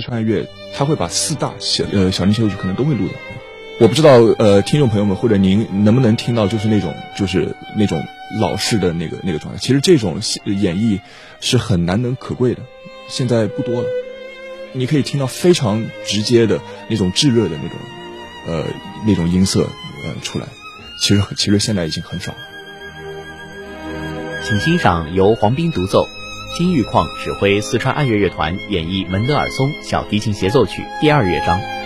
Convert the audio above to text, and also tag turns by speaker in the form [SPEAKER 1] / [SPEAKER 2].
[SPEAKER 1] 四川爱乐，他会把4大小提协奏曲可能都会录的。我不知道听众朋友们或者您能不能听到就是那种老式的那个状态。其实这种演绎是很难能可贵的，现在不多了。你可以听到非常直接的那种炙热的那种音色出来，其实现在已经很少了。
[SPEAKER 2] 请欣赏由黄斌独奏，金玉矿指挥四川爱乐乐团演绎门德尔松小提琴协奏曲第2乐章。